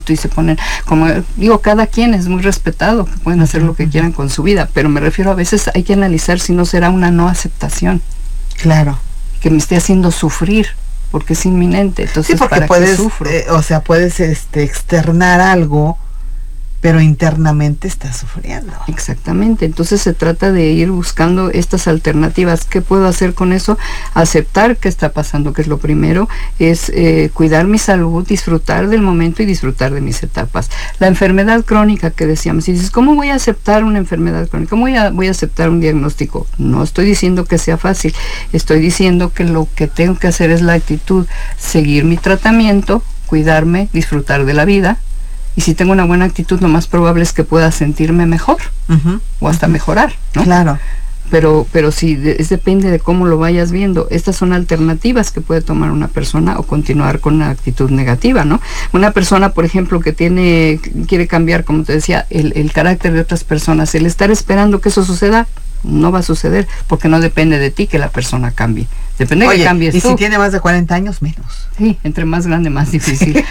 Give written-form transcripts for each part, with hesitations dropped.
y se ponen, como digo, cada quien es muy respetado, pueden hacer lo que quieran con su vida, pero me refiero, a veces hay que analizar si no será una no aceptación. Claro. Que me esté haciendo sufrir, porque es inminente. Entonces, sí, porque ¿para puedes, qué sufro? puedes externar algo, pero internamente estás sufriendo. Exactamente, entonces se trata de ir buscando estas alternativas. ¿Qué puedo hacer con eso? Aceptar qué está pasando, que es lo primero, es cuidar mi salud, disfrutar del momento y disfrutar de mis etapas. La enfermedad crónica que decíamos, y dices, ¿cómo voy a aceptar una enfermedad crónica? ¿Cómo voy a aceptar un diagnóstico? No estoy diciendo que sea fácil, estoy diciendo que lo que tengo que hacer es la actitud, seguir mi tratamiento, cuidarme, disfrutar de la vida. Y si tengo una buena actitud, lo más probable es que pueda sentirme mejor, o hasta mejorar, ¿no? Claro. Pero sí, depende de cómo lo vayas viendo. Estas son alternativas que puede tomar una persona o continuar con una actitud negativa, ¿no? Una persona, por ejemplo, que quiere cambiar, como te decía, el carácter de otras personas, el estar esperando que eso suceda, no va a suceder, porque no depende de ti que la persona cambie. Depende de que cambies y tú. Si tiene más de 40 años, menos. Sí, entre más grande, más difícil.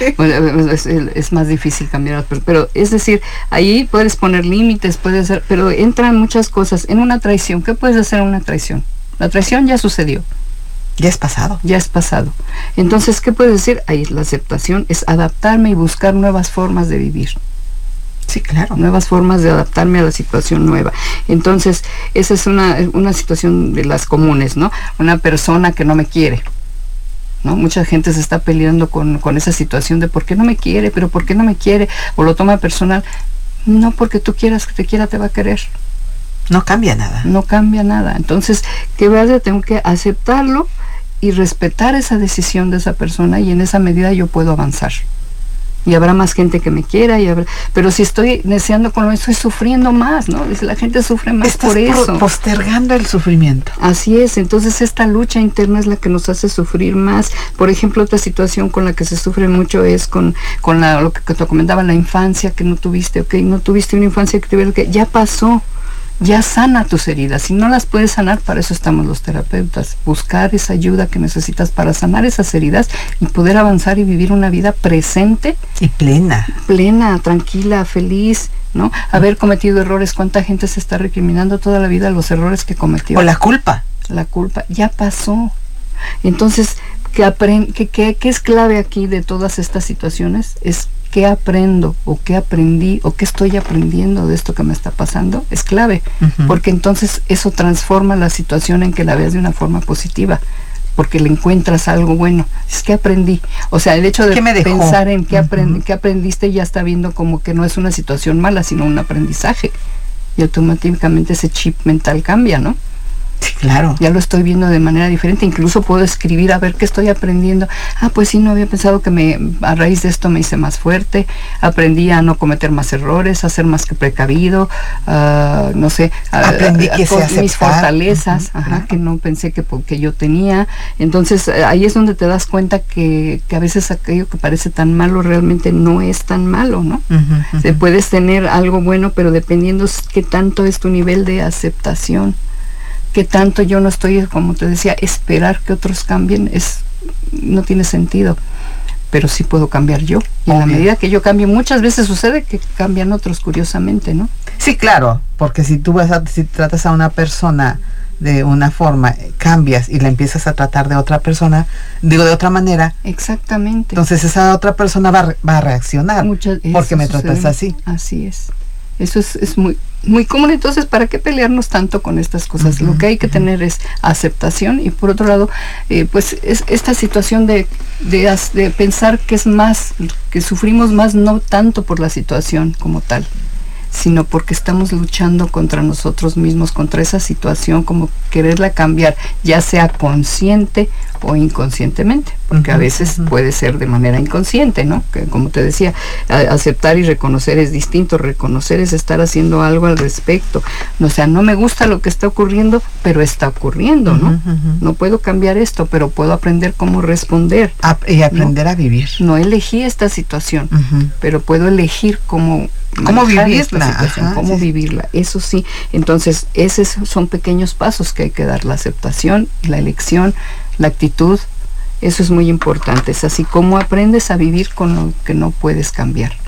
Es más difícil cambiar. Pero es decir, ahí puedes poner límites, pero entran muchas cosas. En una traición, ¿qué puedes hacer en una traición? La traición ya sucedió. Ya es pasado. Ya es pasado. Entonces, ¿qué puedes decir? Ahí la aceptación es adaptarme y buscar nuevas formas de vivir. Sí, claro. Nuevas formas de adaptarme a la situación nueva. Entonces, esa es una situación de las comunes, ¿no? Una persona que no me quiere, ¿no? Mucha gente se está peleando con esa situación de ¿por qué no me quiere? ¿Pero por qué no me quiere? O lo toma personal. No porque tú quieras que te quiera, te va a querer. No cambia nada. No cambia nada. Entonces, ¿qué verdad? Tengo que aceptarlo y respetar esa decisión de esa persona, y en esa medida yo puedo avanzar. Y habrá más gente que me quiera, pero si estoy deseando con lo, estoy sufriendo más, ¿no? La gente sufre más. Estás por eso. Postergando el sufrimiento. Así es, entonces esta lucha interna es la que nos hace sufrir más. Por ejemplo, otra situación con la que se sufre mucho es con lo que te comentaba, la infancia que no tuviste, no tuviste una infancia que ya pasó. Ya sana tus heridas. Si no las puedes sanar, para eso estamos los terapeutas. Buscar esa ayuda que necesitas para sanar esas heridas y poder avanzar y vivir una vida presente. Y plena. Plena, tranquila, feliz, ¿no? Haber cometido errores. ¿Cuánta gente se está recriminando toda la vida los errores que cometió? O la culpa. La culpa. Ya pasó. Entonces, ¿qué es clave aquí de todas estas situaciones? Es qué aprendo, o qué aprendí, o qué estoy aprendiendo de esto que me está pasando, es clave, porque entonces eso transforma la situación en que la veas de una forma positiva, porque le encuentras algo bueno. Es que aprendí, o sea, el hecho de pensar en qué aprendiste, ya está viendo como que no es una situación mala, sino un aprendizaje, y automáticamente ese chip mental cambia, ¿no? Sí, claro. Ya lo estoy viendo de manera diferente, incluso puedo escribir a ver qué estoy aprendiendo. Pues sí, no había pensado que a raíz de esto me hice más fuerte, aprendí a no cometer más errores, a ser más que precavido, no sé, aprendí que con mis fortalezas, que no pensé que yo tenía. Entonces ahí es donde te das cuenta que a veces aquello que parece tan malo realmente no es tan malo, ¿no? Puedes tener algo bueno, pero dependiendo qué tanto es tu nivel de aceptación, que tanto yo no estoy, como te decía, esperar que otros cambien, no tiene sentido, pero sí puedo cambiar yo, y en la medida que yo cambie, muchas veces sucede que cambian otros, curiosamente, ¿no? Sí, claro, porque si tratas a una persona de una forma, cambias y la empiezas a tratar de otra persona, de otra manera. Exactamente. Entonces esa otra persona va a reaccionar, porque me tratas así. Así es. Eso es muy, muy común. Entonces, ¿para qué pelearnos tanto con estas cosas? Lo que hay que tener es aceptación, y por otro lado, pues es esta situación de pensar que es más, que sufrimos más no tanto por la situación como tal, sino porque estamos luchando contra nosotros mismos, contra esa situación, como quererla cambiar, ya sea consciente o inconscientemente, porque a veces puede ser de manera inconsciente, ¿no? Que, como te decía, aceptar y reconocer es distinto. Reconocer es estar haciendo algo al respecto. O sea, no me gusta lo que está ocurriendo, pero está ocurriendo, ¿no? No puedo cambiar esto, pero puedo aprender cómo responder. Y aprender a vivir. No elegí esta situación, pero puedo elegir cómo vivirla, cómo vivirla, eso sí. Entonces, esos son pequeños pasos que hay que dar: la aceptación, la elección, la actitud Eso es muy importante, es así como aprendes a vivir con lo que no puedes cambiar.